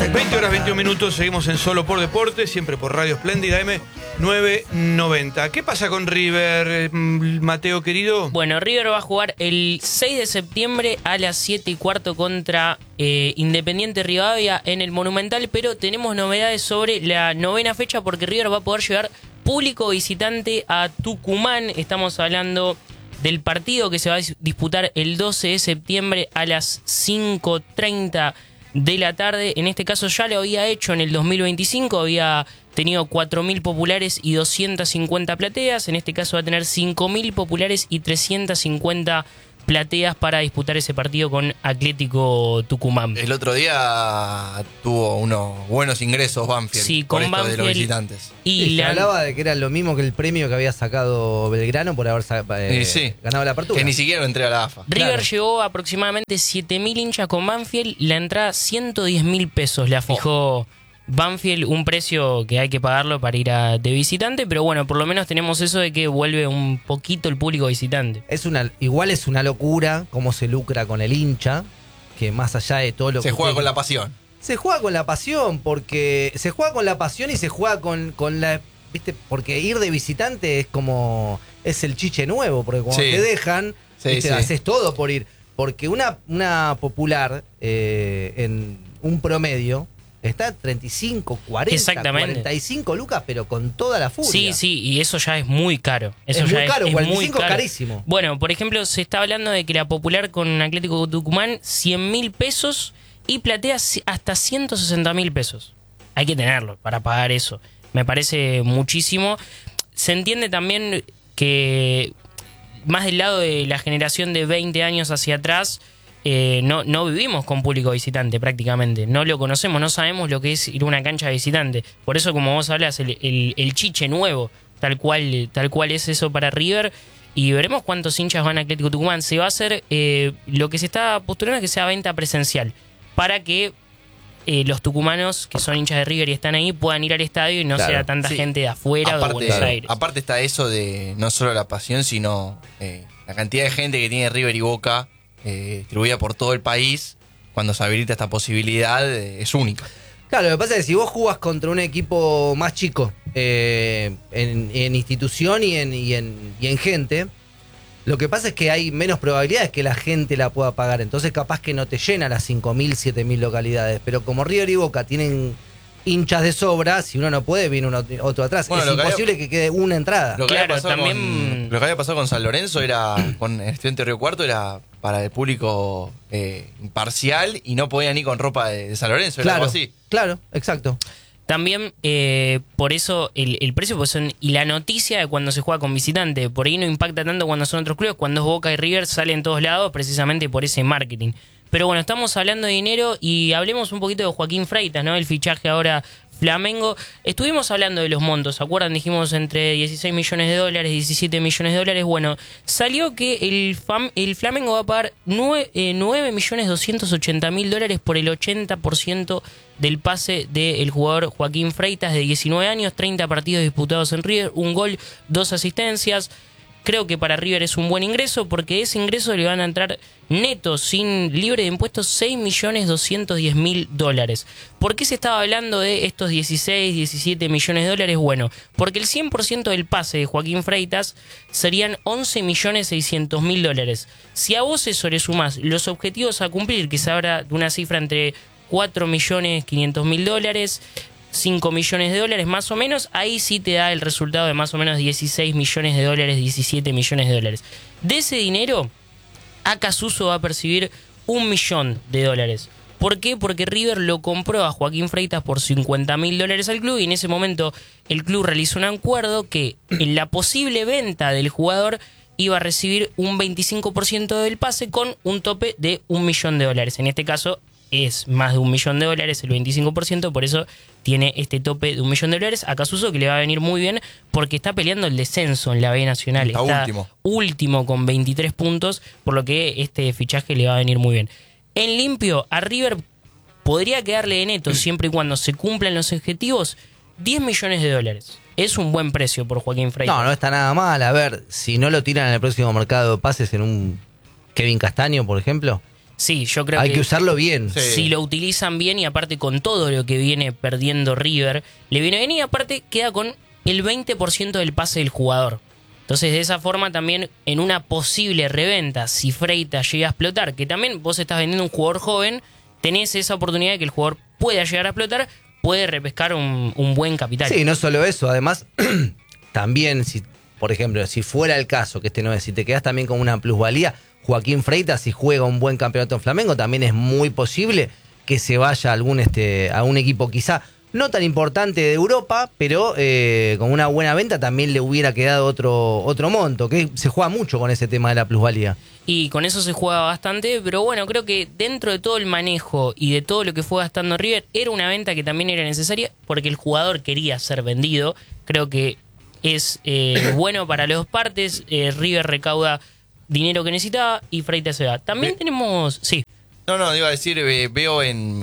20 horas 21 minutos, seguimos en Solo por Deporte, siempre por Radio Espléndida M990. ¿Qué pasa con River, Mateo querido? Bueno, River va a jugar el 6 de septiembre a las 7:15 contra Independiente Rivadavia en el Monumental, pero tenemos novedades sobre la novena fecha porque River va a poder llevar público visitante a Tucumán. Estamos hablando del partido que se va a disputar el 12 de septiembre a las 5:30 de la tarde. En este caso ya lo había hecho en el 2025, había tenido 4.000 populares y 250 plateas. En este caso va a tener 5.000 populares y 350 plateas para disputar ese partido con Atlético Tucumán. El otro día tuvo unos buenos ingresos Banfield, sí, con con esto Banfield de los visitantes. Y se hablaba de que era lo mismo que el premio que había sacado Belgrano por haber ganado la apertura. Que ni siquiera lo entré a la AFA. River llegó aproximadamente 7.000 hinchas con Banfield. La entrada 110.000 pesos la fijó Banfield, un precio que hay que pagarlo para ir de visitante, pero bueno, por lo menos tenemos eso de que vuelve un poquito el público visitante. Igual es una locura cómo se lucra con el hincha, que más allá de todo lo que... Se juega con la pasión. Se juega con la pasión, porque se juega con la pasión y se juega con la... ¿Viste? Porque ir de visitante es como... es el chiche nuevo, porque cuando te dejan, haces todo por ir. Porque una popular en un promedio... está 35, 40, 45 lucas, pero con toda la furia. Sí, y eso ya es muy caro. Eso es ya muy caro, es 45 muy caro. Es carísimo. Bueno, por ejemplo, se está hablando de que la popular con Atlético Tucumán, 100.000 pesos y platea hasta 160.000 pesos. Hay que tenerlo para pagar eso. Me parece muchísimo. Se entiende también que más del lado de la generación de 20 años hacia atrás... no vivimos con público visitante prácticamente, no lo conocemos, no sabemos lo que es ir a una cancha de visitante. Por eso, como vos hablas, el chiche nuevo, tal cual es eso para River. Y veremos cuántos hinchas van a Atlético Tucumán. Se va a hacer lo que se está postulando, que sea venta presencial, para que los tucumanos que son hinchas de River y están ahí puedan ir al estadio y no sea tanta gente de afuera o de Buenos Aires. Aparte está eso de no solo la pasión, sino la cantidad de gente que tiene River y Boca distribuida por todo el país. Cuando se habilita esta posibilidad, es única. Claro, lo que pasa es que si vos jugás contra un equipo más chico en institución y en gente, lo que pasa es que hay menos probabilidades que la gente la pueda pagar. Entonces capaz que no te llena las 5.000, 7.000 localidades. Pero como River y Boca tienen hinchas de sobra, si uno no puede, viene otro atrás. Bueno, es imposible que quede una entrada. Lo que había pasado con San Lorenzo era, con el Estudiante Río Cuarto, era para el público imparcial y no podían ir con ropa de San Lorenzo, era algo así. Claro, exacto. También por eso el precio y la noticia de cuando se juega con visitante, por ahí no impacta tanto cuando son otros clubes, cuando es Boca y River sale en todos lados precisamente por ese marketing. Pero bueno, estamos hablando de dinero y hablemos un poquito de Joaquín Freitas, ¿no? El fichaje ahora Flamengo. Estuvimos hablando de los montos, ¿se acuerdan? Dijimos entre 16 millones de dólares, 17 millones de dólares. Bueno, salió que el Flamengo va a pagar 9.280.000 dólares por el 80% del pase del jugador Joaquín Freitas, de 19 años, 30 partidos disputados en River, 1 gol, 2 asistencias. Creo que para River es un buen ingreso porque ese ingreso le van a entrar netos, libre de impuestos, 6.210.000 dólares. ¿Por qué se estaba hablando de estos 16, 17 millones de dólares? Bueno, porque el 100% del pase de Joaquín Freitas serían 11.600.000 dólares. Si a vos eso le sumás los objetivos a cumplir, que se habla de una cifra entre 4.500.000 dólares... 5 millones de dólares más o menos, ahí sí te da el resultado de más o menos 16 millones de dólares, 17 millones de dólares. De ese dinero, Acasuso va a percibir 1 millón de dólares. ¿Por qué? Porque River lo compró a Joaquín Freitas por 50.000 dólares al club y en ese momento el club realizó un acuerdo que en la posible venta del jugador iba a recibir un 25% del pase con un tope de 1 millón de dólares. En este caso es más de 1 millón de dólares, el 25%, por eso tiene este tope de 1 millón de dólares. A Casuso, que le va a venir muy bien porque está peleando el descenso en la B Nacional. Está último con 23 puntos, por lo que este fichaje le va a venir muy bien. En limpio, a River podría quedarle de neto, siempre y cuando se cumplan los objetivos, 10 millones de dólares. Es un buen precio por Joaquín Freitas. No está nada mal. A ver, si no lo tiran en el próximo mercado de pases en un Kevin Castaño, por ejemplo. Sí, yo creo Hay que que usarlo bien. Sí. si lo utilizan bien y aparte con todo lo que viene perdiendo River, le viene bien y aparte queda con el 20% del pase del jugador. Entonces de esa forma también en una posible reventa, si Freitas llega a explotar, que también vos estás vendiendo un jugador joven, tenés esa oportunidad de que el jugador pueda llegar a explotar, puede repescar un buen capital. Sí, no solo eso, además, también, si, por ejemplo, si fuera el caso, que este no es, si te quedas también con una plusvalía, Joaquín Freitas, si juega un buen campeonato en Flamengo, también es muy posible que se vaya a a un equipo quizá no tan importante de Europa, pero con una buena venta también le hubiera quedado otro monto, que se juega mucho con ese tema de la plusvalía. Y con eso se juega bastante, pero bueno, creo que dentro de todo el manejo y de todo lo que fue gastando River, era una venta que también era necesaria porque el jugador quería ser vendido. Creo que es bueno para las dos partes. River recauda dinero que necesitaba y Freitas se va. También tenemos... Sí. No, iba a decir, veo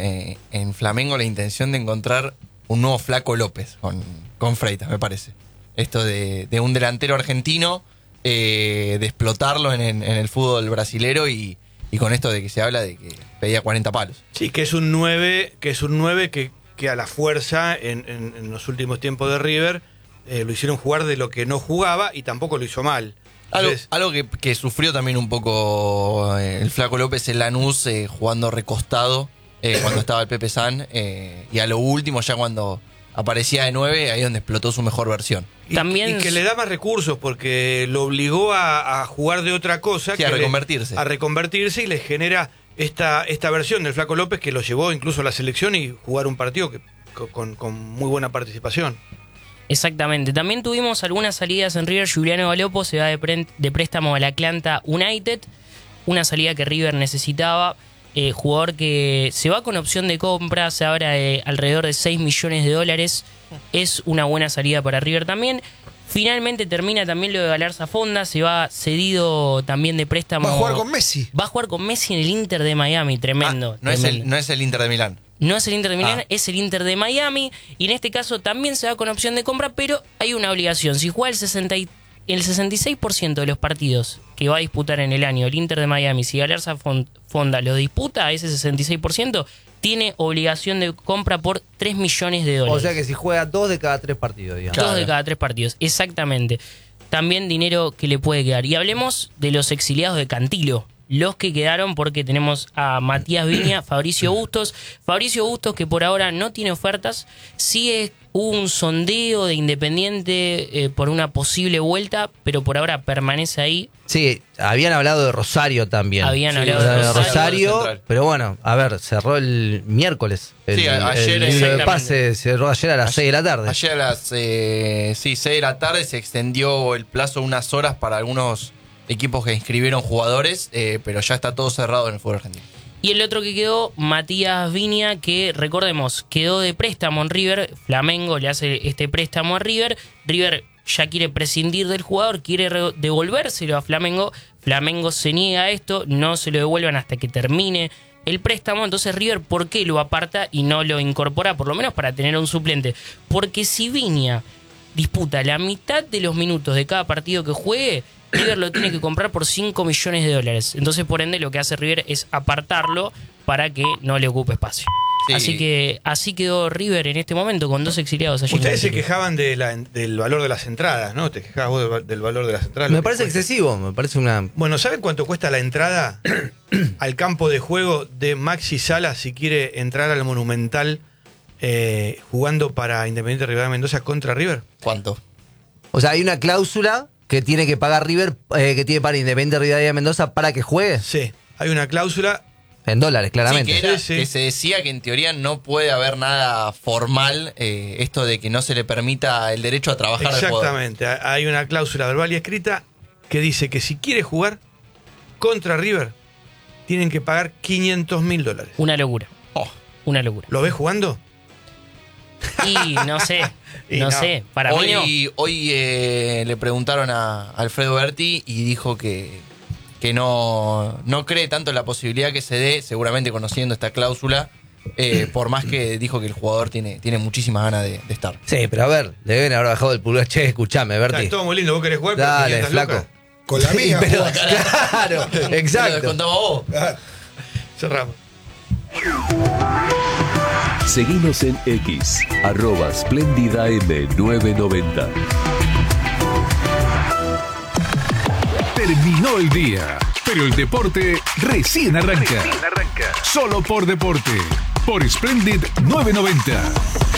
en Flamengo la intención de encontrar un nuevo Flaco López con Freitas, me parece. Esto de un delantero argentino, de explotarlo en el fútbol brasilero y con esto de que se habla de que pedía 40 palos. Sí, que es un 9 que a la fuerza en los últimos tiempos de River lo hicieron jugar de lo que no jugaba y tampoco lo hizo mal. Entonces, Algo que sufrió también un poco el Flaco López en Lanús, jugando recostado cuando estaba el Pepe San, y a lo último, ya cuando aparecía de 9, ahí donde explotó su mejor versión. También y que le da más recursos porque lo obligó a jugar de otra cosa. Sí, a reconvertirse. A reconvertirse y le genera esta versión del Flaco López que lo llevó incluso a la selección y jugar un partido con muy buena participación. Exactamente. También tuvimos algunas salidas en River. Giuliano Galopo se va de préstamo al Atlanta United. Una salida que River necesitaba. Jugador que se va con opción de compra. Se habla de alrededor de $6 millones. Es una buena salida para River también. Finalmente termina también lo de Galarza Fonda. Se va cedido también de préstamo. Va a jugar con Messi. Va a jugar con Messi en el Inter de Miami. Tremendo. No tremendo. es el Inter de Milán. No es el Inter de Milán, es el Inter de Miami. Y en este caso también se va con opción de compra, pero hay una obligación. Si juega el 66% de los partidos que va a disputar en el año el Inter de Miami, si Galarza Fonda lo disputa, ese 66%, tiene obligación de compra por $3 millones. O sea que si juega 2 de cada 3 partidos, digamos. 2 de cada 3 partidos, exactamente. También dinero que le puede quedar. Y hablemos de los exiliados de Cantilo. Los que quedaron, porque tenemos a Matías Viña, Fabricio Bustos. Fabricio Bustos, que por ahora no tiene ofertas. Sí hubo un sondeo de Independiente por una posible vuelta, pero por ahora permanece ahí. Sí, habían hablado de Rosario también. Habían Sí, hablado de Rosario, Central. pero bueno, a ver, cerró el miércoles. Sí, ayer el libro de exactamente. pase cerró ayer a las 6 de la tarde. Ayer a las 6 de la tarde se extendió el plazo unas horas para algunos equipos que inscribieron jugadores, pero ya está todo cerrado en el fútbol argentino. Y el otro que quedó, Matías Viña, que recordemos, quedó de préstamo en River. Flamengo le hace este préstamo a River. River ya quiere prescindir del jugador, quiere devolvérselo a Flamengo. Flamengo se niega a esto, no se lo devuelvan hasta que termine el préstamo. Entonces River, ¿por qué lo aparta y no lo incorpora? Por lo menos para tener un suplente. Porque si Viña disputa la mitad de los minutos de cada partido que juegue, River lo tiene que comprar por $5 millones. Entonces, por ende, lo que hace River es apartarlo para que no le ocupe espacio. Sí. Así que así quedó River en este momento con 2 exiliados allí. Ustedes se en Cantilo. quejaban del valor de las entradas, ¿no? Te quejabas vos del valor de las entradas. Me lo que parece cuesta. excesivo, me parece una... Bueno, ¿saben cuánto cuesta la entrada al campo de juego de Maxi Sala si quiere entrar al Monumental jugando para Independiente Rivadavia Mendoza contra River? ¿Cuánto? O sea, hay una cláusula que tiene que pagar River, que tiene para Independiente Rivadavia Mendoza para que juegue Sí, hay una cláusula. en dólares, claramente. Sí, Sí, sí. que se decía que en teoría no puede haber nada formal, esto de que no se le permita el derecho a trabajar al jugador. Exactamente, hay una cláusula verbal y escrita que dice que si quiere jugar contra River, tienen que pagar $500.000. Una locura. Oh. Una locura. ¿Lo ves jugando? Y no sé, Y no no. sé. Para mí no. Hoy le preguntaron a Alfredo Berti y dijo que no cree tanto en la posibilidad que se dé, seguramente conociendo esta cláusula, por más que dijo que el jugador tiene muchísimas ganas de estar. Sí, pero a ver, le deben haber bajado el pulgar. Che, escuchame, Berti. Está todo muy lindo, vos querés jugar, pero Dale, 500 flaco. lucas. Con la mía. Pero, jugás. claro, Te lo exacto. descontamos vos. Cerramos. Seguinos en X, @SplendidaM990. Terminó el día, pero el deporte recién arranca. Solo por Deporte, por Splendid 990.